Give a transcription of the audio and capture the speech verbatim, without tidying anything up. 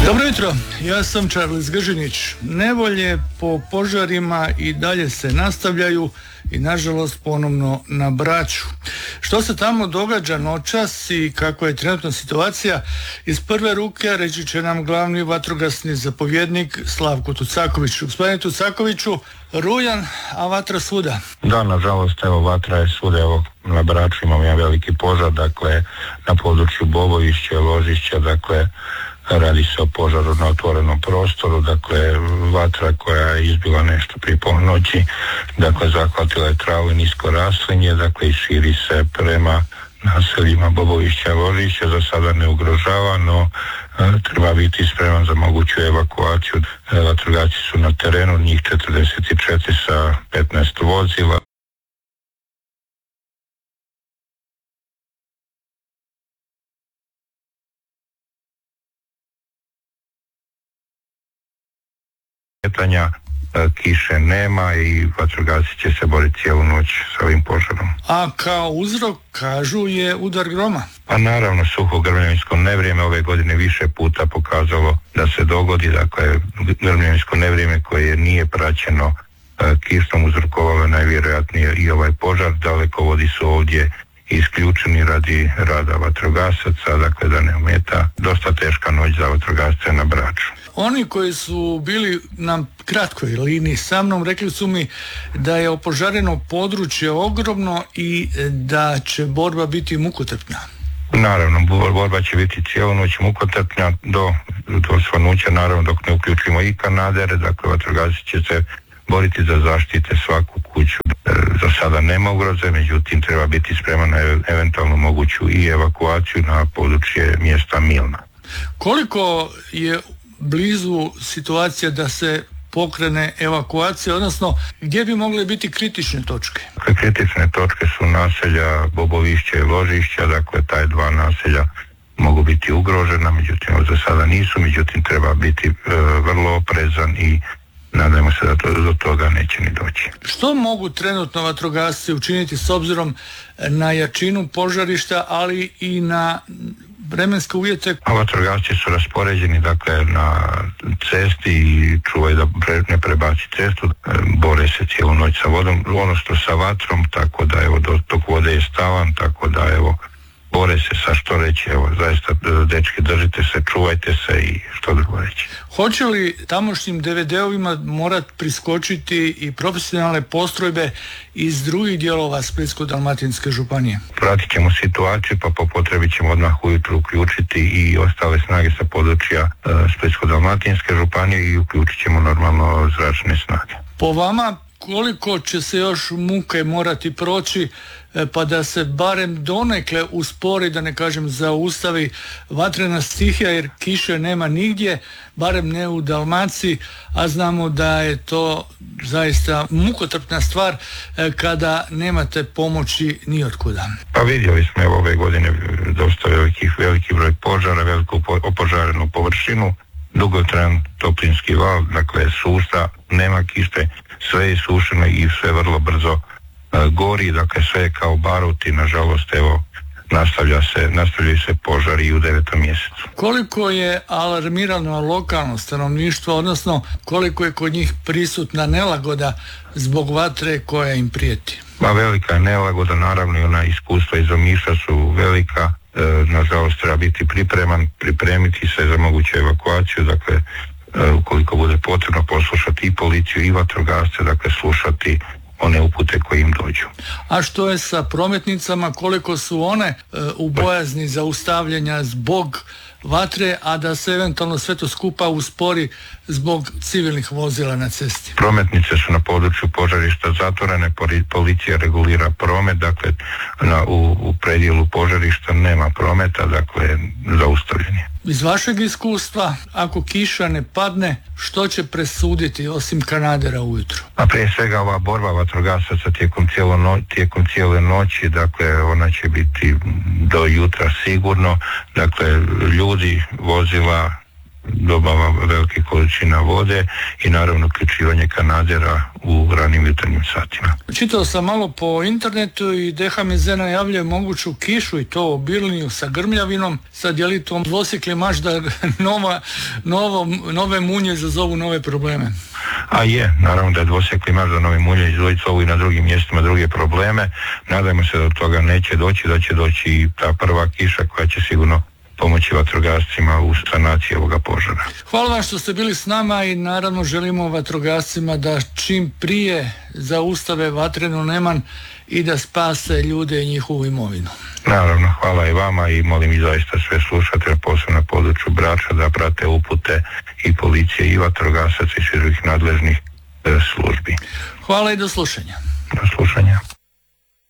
Dobro jutro, ja sam Charles Gržinić. Nevolje po požarima i dalje se nastavljaju i nažalost ponovno na Braču. Što se tamo događa noćas i kakva je trenutna situacija, iz prve ruke reći će nam glavni vatrogasni zapovjednik Slavko Tucaković. Gospodine Tucakoviću, rujan, a vatra svuda. Da, nažalost, evo, vatra je svuda, evo, na Braču imamo jedan veliki požar, dakle, na području Bobovišća i Ložišća, dakle, radi se o požaru na otvorenom prostoru, dakle vatra koja je izbila nešto prije ponoći, dakle zahvatila je travu i nisko raslinje, dakle i širi se prema naseljima Bobovišća i Ložišća, za sada ne ugrožava, no e, treba biti spreman za moguću evakuaciju. E, vatrogasci su na terenu, njih četrdeset četiri sa petnaest vozila. Kiše nema i vatrogasci će se boriti cijelu noć s ovim požarom. A kao uzrok, kažu, je udar groma. Pa naravno, suho grmljavinsko nevrijeme ove godine više puta pokazalo da se dogodi, dakle grmljavinsko nevrijeme koje nije praćeno kišom uzrokovalo najvjerojatnije i ovaj požar. Dalekovodi su ovdje isključeni radi rada vatrogasaca, dakle da ne ometa. Dosta teška noć za vatrogasce na Braču. Oni koji su bili na kratkoj liniji sa mnom rekli su mi da je opožareno područje ogromno i da će borba biti mukotrpna. Naravno, borba će biti cijelu noć mukotrpna do, do svanuća, naravno dok ne uključimo i kanadere, dakle vatrogasci će se boriti za zaštite svaku kuću. Za sada nema ugroze, međutim treba biti spreman na eventualno moguću i evakuaciju na područje mjesta Milna. Koliko je blizu situacija da se pokrene evakuacija, odnosno gdje bi mogle biti kritične točke? Kritične točke su naselja Bobovišća i Ložišća, dakle taj dva naselja mogu biti ugrožena, međutim za sada nisu, međutim treba biti e, vrlo oprezan i nadajmo se da to, do toga neće ni doći. Što mogu trenutno vatrogasci učiniti s obzirom na jačinu požarišta, ali i na vremenske uvjete? A vatrogasci su raspoređeni dakle na cesti i čuvaju da pre, ne prebaci cestu, bore se cijelu noć sa vodom, ono što sa vatrom, tako da evo dotok vode je stalan, tako da evo bore se sa što reći, evo zaista dečki držite se, čuvajte se i što drugo reći. Hoće li tamošnjim de ve de-ovima morat priskočiti i profesionalne postrojbe iz drugih dijelova Splitsko-dalmatinske županije? Pratit ćemo situaciju, pa po potrebi ćemo odmah ujutro uključiti i ostale snage sa područja e, Splitsko-dalmatinske županije i uključit ćemo normalno zračne snage. Po vama, koliko će se još muke morati proći pa da se barem donekle uspori, da ne kažem zaustavi vatrena stihija, jer kiše nema nigdje, barem ne u Dalmaciji, a znamo da je to zaista mukotrpna stvar kada nemate pomoći ni otkuda. Pa vidjeli smo evo ove godine dosta velikih, veliki broj požara, veliku opožarenu površinu, dugotrajan toplinski val, dakle suša, nema kiše, sve je sušeno i sve vrlo brzo uh, gori, dakle sve je kao barut i nažalost evo nastavlja se, nastavljaju se požari i u devetom mjesecu. Koliko je alarmirano lokalno stanovništvo, odnosno koliko je kod njih prisutna nelagoda zbog vatre koja im prijeti? Ma velika je nelagoda, naravno i ona iskustva iz Omiša su velika, e, nažalost treba biti pripreman, pripremiti se za moguću evakuaciju, dakle ukoliko bude potrebno poslušati i policiju i vatrogasce, dakle slušati one upute koje im dođu. A što je sa prometnicama, koliko su one e, u bojazni zaustavljanja zbog vatre, a da se eventualno sve to skupa uspori zbog civilnih vozila na cesti? Prometnice su na području požarišta zatvorene, policija regulira promet, dakle na, u, u predjelu požarišta nema prometa, dakle zaustavljen je. Iz vašeg iskustva, ako kiša ne padne, što će presuditi osim kanadera ujutro? A prije svega ova borba vatrogasaca tijekom, cijelo no, tijekom cijele noći, dakle ona će biti do jutra sigurno, dakle ljudi, vozila, dobava velike količina vode i naravno uključivanje kanadera u ranim jutarnjim satima. Čitao sam malo po internetu i D H M Z najavljuje moguću kišu i to obilniju sa grmljavinom. Sad je li to dvosjekli mač da nova, novo, nove munje izazovu nove probleme? A je, naravno da je dvosjekli mač da nove munje izazovu i na drugim mjestima druge probleme. Nadajmo se da od toga neće doći, da će doći i ta prva kiša koja će sigurno pomoći vatrogascima u sanaciji ovoga požara. Hvala vam što ste bili s nama i naravno želimo vatrogascima da čim prije zaustave vatrenu neman i da spase ljude i njihovu imovinu. Naravno, hvala i vama i molim i zaista sve slušatelje, posebno na području Brača, da prate upute i policije i vatrogasaca i svih drugih nadležnih službi. Hvala i do slušanja. Do slušanja.